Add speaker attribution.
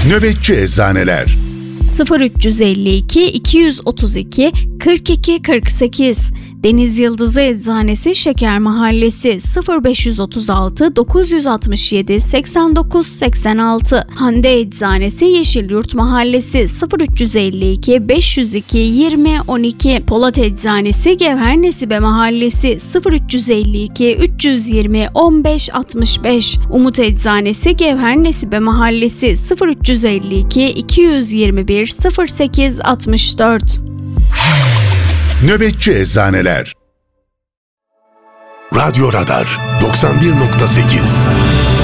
Speaker 1: Nöbetçi Eczaneler
Speaker 2: 0352 232 42 48. Deniz Yıldızı Eczanesi Şeker Mahallesi 0536 967 89 86. Hande Eczanesi Yeşilyurt Mahallesi 0352 502 20 12. Polat Eczanesi Gevher Nesibe Mahallesi 0352 320 15 65. Umut Eczanesi Gevher Nesibe Mahallesi 0352 221 08 64.
Speaker 1: Nöbetçi Eczaneler
Speaker 3: Radyo Radar 91.8